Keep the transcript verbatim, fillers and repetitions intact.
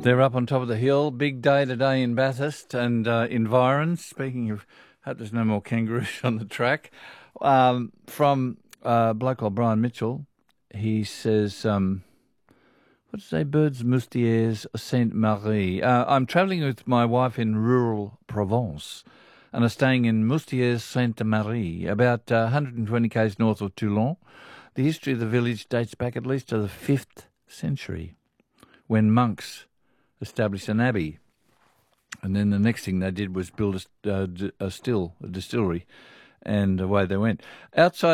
They're up on top of the hill. Big day today in Bathurst and uh, environs. Speaking of, hope there's no more kangaroos on the track. Um, from uh, a bloke called Brian Mitchell, he says, um, what does it say? Birds Moustiers Sainte Marie. Uh, I'm travelling with my wife in rural Provence and are staying in Moustiers Sainte Marie, about uh, one hundred twenty k's north of Toulon. The history of the village dates back at least to the fifth century, when monks established an abbey. And then the next thing they did was build a, uh, a still, a distillery, and away they went. Outside